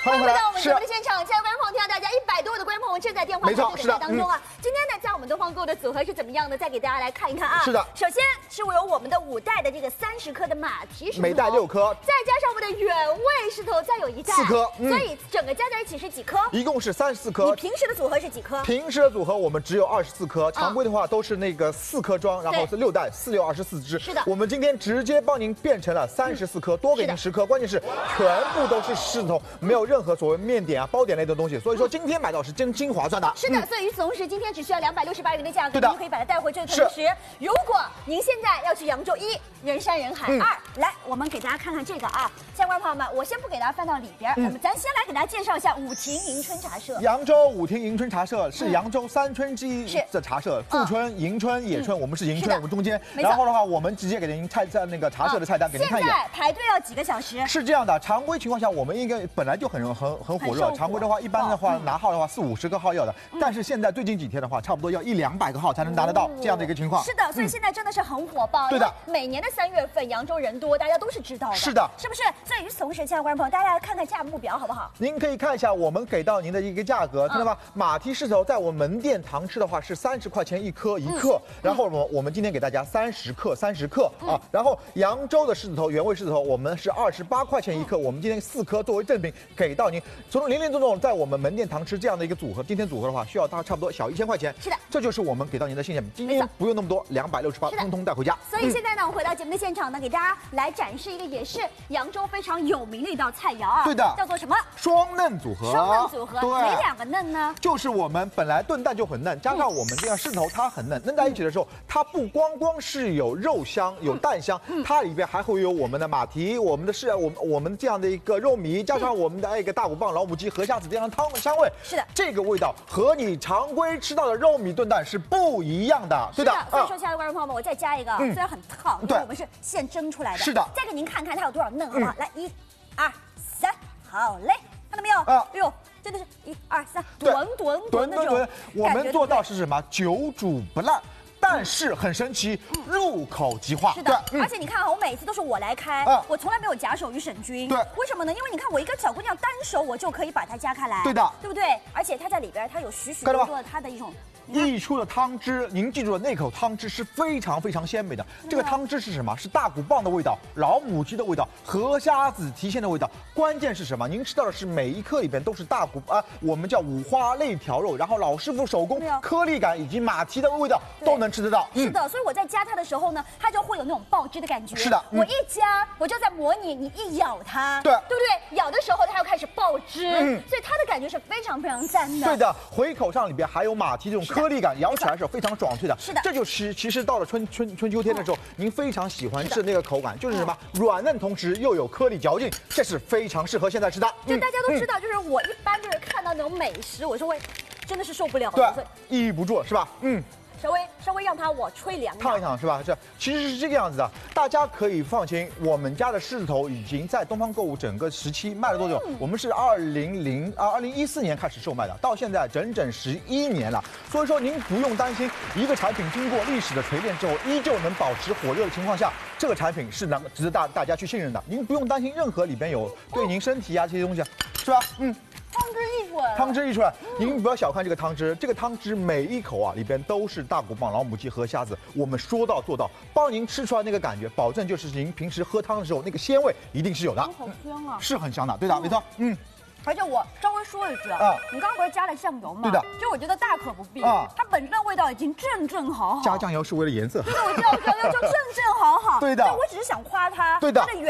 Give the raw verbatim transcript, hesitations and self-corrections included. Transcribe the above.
欢迎回到我们节目的现场，亲爱的观众朋友，听到大家一百多位的观众朋友正在电话上等待当中啊。今天呢，在我们东方购的组合是怎么样的？再给大家来看一看啊。 是的， 首先是有我们的五代的这个三十颗的马蹄石头， 每袋六颗， 再加上我们的原味石头，再有一袋四颗， 嗯、所以整个加在一起是几颗？ 一共是三十四颗。 你平时的组合是几颗？ 平时的组合我们只有二十四颗，常规的话都是那个四颗装，然后是六袋，四六二十四只。 是的， 我们今天直接帮您变成了三十四颗，多给您十颗。关键是全部都是石头，没有任何所谓面点啊、包点类的东西，所以说今天买到是真金划算的。 是的，所以与此同时，今天只需要两百六十八元的价格，您可以把它带回去的同时，如果您现在要去扬州，一人山人海，二来我们给大家看看这个啊，相关朋友们，我先不给大家翻到里边，我们咱先来给大家介绍一下武亭迎春茶社。 扬州武亭迎春茶社是扬州三春之一的茶社，富春、迎春、野春，我们是迎春，我们中间。然后的话，我们直接给您菜在那个茶社的菜单给您看一眼。 现在排队要几个小时？ 是这样的，常规情况下我们应该本来就很很很火热，常规的话一般的话拿号的话四五十个号要的，但是现在最近几天的话，差不多要一两百个号才能拿得到这样的一个情况。 是的，所以现在真的是很火爆。 对的， 每年的三月份扬州人多，大家都是知道的。 是的， 是不是？所以与此同时，亲爱的观众朋友，大家来看看价目表好不好？ 您可以看一下我们给到您的一个价格，看到吗？马蹄石头在我们门店堂吃的话是三十块钱一颗一克，然后我我们今天给大家三十克三十克啊，然后扬州的狮子头原味狮子头我们是二十八块钱一克，我们今天四颗作为赠品给到您，从零零总总在我们门店堂吃这样的一个组合，今天组合的话需要大差不多小一千块钱。 是的， 这就是我们给到您的性价比，今天不用那么多，两百六十八通通带回家。 所以现在呢，我回到节目的现场呢，给大家来展示一个也是扬州非常有名的一道菜肴啊。 对的， 叫做什么？ 双嫩组合。 双嫩组合， 对， 哪两个嫩呢？ 就是我们本来炖蛋就很嫩，加上我们这样狮子头它很嫩，嫩在一起的时候，它不光光是有肉香、有蛋香，它里边还会有我们的马蹄、我们的是我们我们这样的一个肉糜，加上我们的一个大骨棒、老母鸡、河虾子这样汤的香味。 是的， 这个味道和你常规吃到的肉米炖蛋是不一样的。对的， 所以说，亲爱的观众朋友们，我再加一个，虽然很烫，因为我们是现蒸出来的。 是的， 再给您看看它有多少嫩，好不好？来，一、二、三，好嘞，看到没有？ 啊， 哎呦。真的是一二三，吨吨吨的那种。 我们做到是什么？久煮不烂，但是很神奇，入口即化。 是的，而且你看啊，我每次都是我来开，我从来没有假手于沈君。 对， 为什么呢？因为你看我一个小姑娘单手我就可以把它夹开来。 对的， 对不对？而且它在里边它有许许多多的它的一种。 溢出的汤汁，您记住了，那口汤汁是非常非常鲜美的。这个汤汁是什么？是大骨棒的味道，老母鸡的味道，河虾子提鲜的味道。关键是什么？您吃到的是每一颗里边都是大骨啊，我们叫五花肋条肉，然后老师傅手工颗粒感以及马蹄的味道都能吃得到。 是的，所以我在夹它的时候呢，它就会有那种爆汁的感觉。 是的， 我一夹，我就在模拟你一咬它， 对对不对？咬的时候它要开始爆汁，嗯，所以它的感觉是非常非常赞的。 对的，回口上里边还有马蹄这种颗粒感，咬起来是非常爽脆的。 是的， 这就是其实到了春春春秋天的时候，您非常喜欢吃的那个口感，就是什么软嫩，同时又有颗粒嚼劲，这是非常适合现在吃的。 就大家都知道，就是我一般就是看到那种美食，我是会真的是受不了， 对，抑郁不住是吧？嗯。 稍微稍微让它我吹凉烫一烫是吧？这其实是这个样子的，大家可以放心，我们家的狮子头已经在东方购物整个时期卖了多久？嗯、我们是二零零啊二零一四年开始售卖的，到现在整整十一年了。所以说您不用担心，一个产品经过历史的锤炼之后，依旧能保持火热的情况下，这个产品是能值得大大家去信任的。您不用担心任何里边有对您身体啊这些东西，是吧？嗯。 汤汁溢出来， 汤汁溢出来，您不要小看这个汤汁，这个汤汁每一口啊里边都是大骨棒、老母鸡和虾子，我们说到做到，帮您吃出来那个感觉，保证就是您平时喝汤的时候那个鲜味一定是有的。 好香啊， 是很香的，对的，没错，嗯。 而且我稍微说一句啊，你刚刚不是加了酱油吗？ 对的， 其实我觉得大可不必啊，它本身的味道已经正正好好。 加酱油是为了颜色。 对的，我加酱油就正正好好。 对的， 我只是想夸它。 对的。